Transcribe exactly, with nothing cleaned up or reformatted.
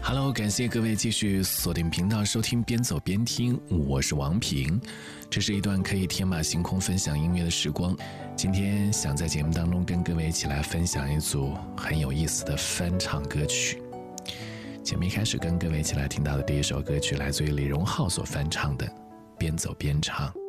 Hello， 感谢各位继续锁定频道收听边走边听，我是王平。这是一段可以天马行空分享音乐的时光。今天想在节目当中跟各位一起来分享一组很有意思的翻唱歌曲。节目一开始跟各位一起来听到的第一首歌曲来自于李荣浩所翻唱的《边走边唱》。